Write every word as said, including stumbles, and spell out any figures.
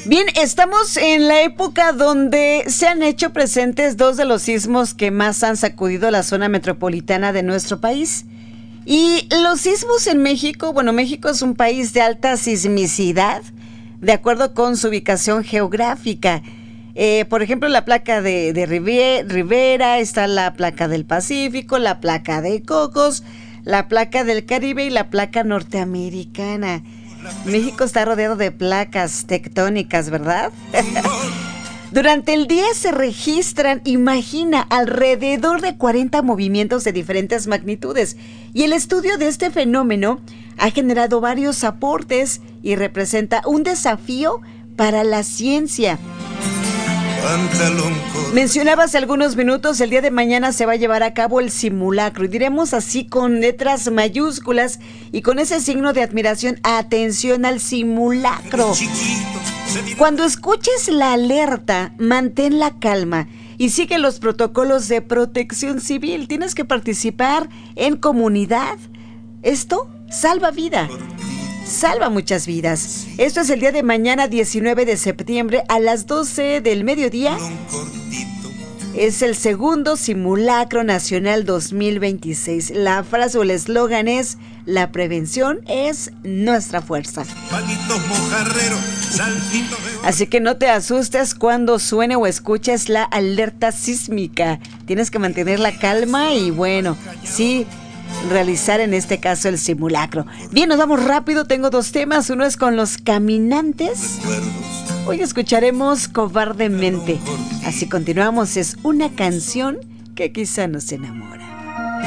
Bien, estamos en la época donde se han hecho presentes dos de los sismos que más han sacudido la zona metropolitana de nuestro país. Y los sismos en México, bueno, México es un país de alta sismicidad, de acuerdo con su ubicación geográfica. Eh, por ejemplo, la placa de, de Rivera, está la placa del Pacífico, la placa de Cocos, la placa del Caribe y la placa norteamericana. México está rodeado de placas tectónicas, ¿verdad? Durante el día se registran, imagina, alrededor de cuarenta movimientos de diferentes magnitudes. Y el estudio de este fenómeno ha generado varios aportes y representa un desafío para la ciencia. Mencionaba hace algunos minutos, el día de mañana se va a llevar a cabo el simulacro, y diremos así con letras mayúsculas y con ese signo de admiración: atención al simulacro. Cuando escuches la alerta, mantén la calma y sigue los protocolos de protección civil. Tienes que participar en comunidad. Esto salva vida. Salva muchas vidas. Esto es el día de mañana, diecinueve de septiembre, a las doce del mediodía. Es el segundo simulacro nacional dos mil veintiséis. La frase o el eslogan es: la prevención es nuestra fuerza. Así que no te asustes cuando suene o escuches la alerta sísmica. Tienes que mantener la calma y, bueno, sí, realizar en este caso el simulacro. Bien, nos vamos rápido, tengo dos temas. Uno es con Los Caminantes. Hoy escucharemos Cobardemente. Así continuamos, es una canción que quizá nos enamora.